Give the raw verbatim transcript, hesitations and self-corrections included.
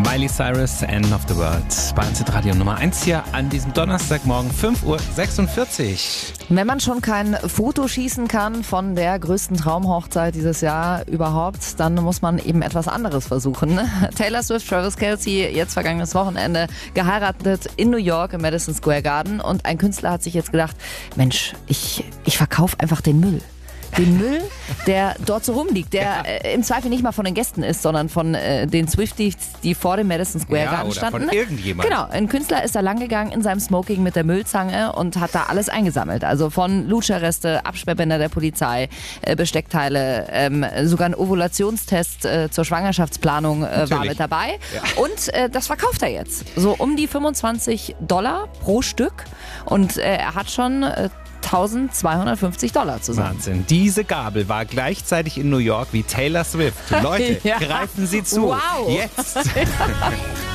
Miley Cyrus, End of the World. Bei uns ist Radio Nummer eins hier an diesem Donnerstagmorgen, fünf Uhr sechsundvierzig. Wenn man schon kein Foto schießen kann von der größten Traumhochzeit dieses Jahr überhaupt, dann muss man eben etwas anderes versuchen. Taylor Swift, Travis Kelce, jetzt vergangenes Wochenende geheiratet in New York im Madison Square Garden. Und ein Künstler hat sich jetzt gedacht, Mensch, ich, ich verkaufe einfach den Müll. Den Müll, der dort so rumliegt, der ja. äh, im Zweifel nicht mal von den Gästen ist, sondern von äh, den Swifties, die vor dem Madison Square ja, Garden oder standen. Von irgendjemand. Genau, ein Künstler ist da langgegangen in seinem Smoking mit der Müllzange und hat da alles eingesammelt. Also von Lutscherreste, Absperrbänder der Polizei, äh, Besteckteile, ähm, sogar ein Ovulationstest äh, zur Schwangerschaftsplanung äh, war mit dabei. Ja. Und äh, das verkauft er jetzt. So um die fünfundzwanzig Dollar pro Stück. Und äh, er hat schon äh, eintausendzweihundertfünfzig Dollar zusammen. Wahnsinn. Diese Gabel war gleichzeitig in New York wie Taylor Swift. Leute, ja. greifen Sie zu. Wow. Jetzt.